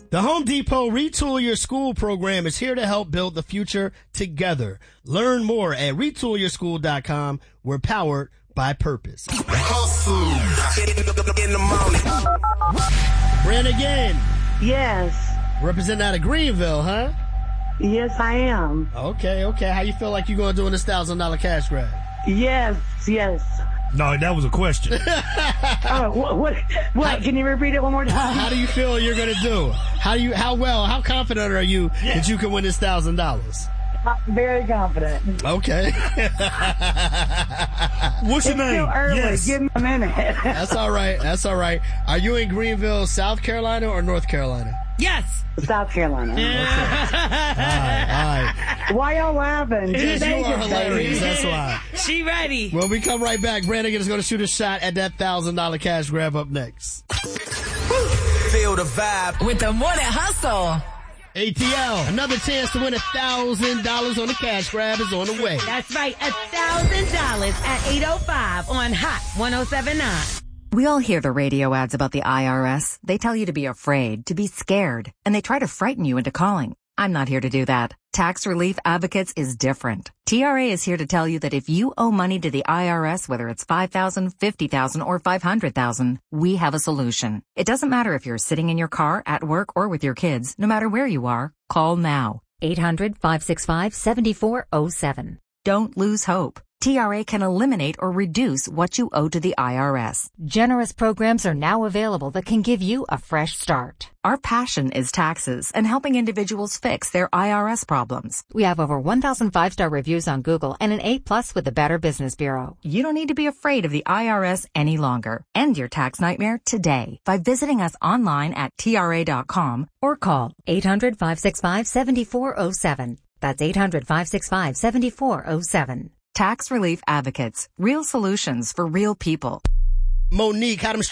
The Home Depot Retool Your School program is here to help build the future together. Learn more at retoolyourschool.com. We're powered by purpose. Brannigan. Yes. Representing out of Greenville, huh? Yes, I am. Okay. How you feel like you're going to do in this $1,000 cash grab? Yes. No, that was a question. What? Can you repeat it one more time? How do you feel you're going to do? How confident are you that you can win this $1,000? I'm very confident. Okay. What's your name? It's still early. Yes. Give me a minute. That's all right. Are you in Greenville, South Carolina or North Carolina? Yes. South Carolina. All right. Why y'all laughing? Because you are hilarious. That's why. She ready. When we come right back, Brannigan is going to shoot a shot at that $1,000 cash grab up next. Feel the vibe With the Morning Hustle. ATL, another chance to win $1,000 on the cash grab is on the way. That's right, $1,000 at 8:05 on Hot 107.9. We all hear the radio ads about the IRS. They tell you to be afraid, to be scared, and they try to frighten you into calling. I'm not here to do that. Tax Relief Advocates is different. TRA is here to tell you that if you owe money to the IRS, whether it's $5,000, $50,000, or $500,000, we have a solution. It doesn't matter if you're sitting in your car, at work, or with your kids. No matter where you are, call now. 800-565-7407. Don't lose hope. TRA can eliminate or reduce what you owe to the IRS. Generous programs are now available that can give you a fresh start. Our passion is taxes and helping individuals fix their IRS problems. We have over 1,000 5-star reviews on Google and an A+ with the Better Business Bureau. You don't need to be afraid of the IRS any longer. End your tax nightmare today by visiting us online at TRA.com Or call 800-565-7407. That's 800-565-7407. Tax Relief Advocates. Real solutions for real people. Monique, how them